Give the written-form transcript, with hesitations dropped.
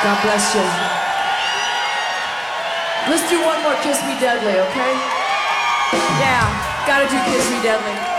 God bless you. Let's do one more Kiss Me Deadly, okay? Yeah, gotta do Kiss Me Deadly.